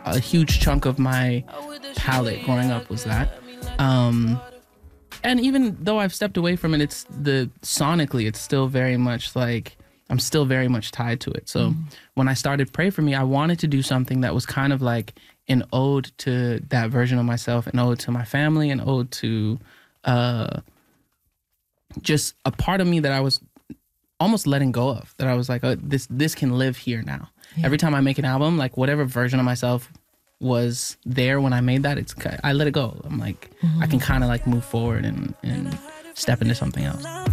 a huge chunk of my palette growing up was that. And even though I've stepped away from it, sonically, it's still very much like, I'm still very much tied to it. So when I started Pray For Me, I wanted to do something that was kind of like an ode to that version of myself, an ode to my family, an ode to just a part of me that I was almost letting go of, that I was like, this can live here now. Yeah. Every time I make an album, like whatever version of myself was there when I made that, I let it go. I'm like, I can kind of like move forward and step into something else.